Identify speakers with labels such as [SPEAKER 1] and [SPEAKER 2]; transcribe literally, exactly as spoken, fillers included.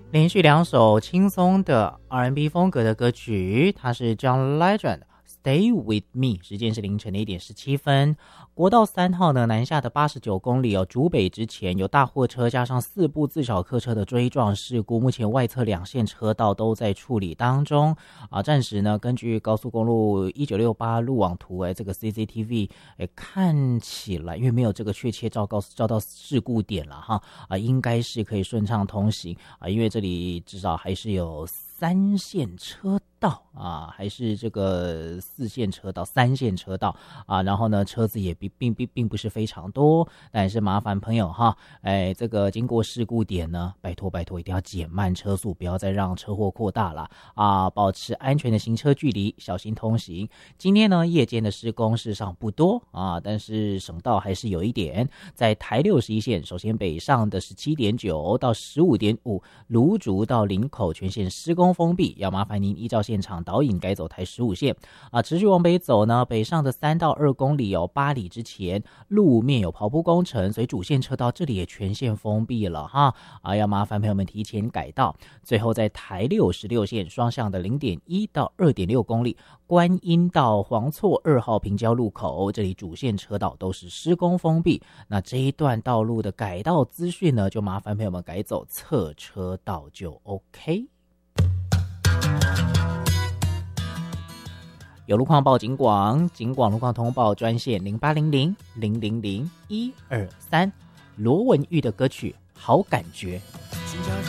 [SPEAKER 1] 连续两首轻松的 R and B 风格的歌曲，它是 John Legend。Stay with me， 时间是凌晨的一点十七分。国道三号呢，南下的八十九公里哦，竹北之前有大货车加上四部自小客车的追撞事故，目前外侧两线车道都在处理当中啊。暂时呢，根据高速公路一九六八路网图，哎，这个 C C T V， 哎，看起来因为没有这个确切照告照到事故点了哈啊，应该是可以顺畅通行啊，因为这里至少还是有三线车道啊，还是这个四线车道、三线车道啊，然后呢，车子也并并并并不是非常多，但也是麻烦朋友哈，哎，这个经过事故点呢，拜托拜托，一定要减慢车速，不要再让车祸扩大了啊，保持安全的行车距离，小心通行。今天呢，夜间的施工事实上不多啊，但是省道还是有一点，在台六十一线，首先北上的十七点九到十五点五，芦竹到林口全线施工封闭，要麻烦您依照现场导引改走台十五线啊。持续往北走呢，北上的三到二公里有八里之前路面有刨铺工程，所以主线车道这里也全线封闭了哈啊，要麻烦朋友们提前改道。最后在台六十六线双向的零点一到二点六公里，观音到黄厝二号平交路口，这里主线车道都是施工封闭。那这一段道路的改道资讯呢，就麻烦朋友们改走侧车道就 OK。有路况报警广，警广路况通报专线零八零零零零零一二三。罗文玉的歌曲《好感觉》。
[SPEAKER 2] 心跳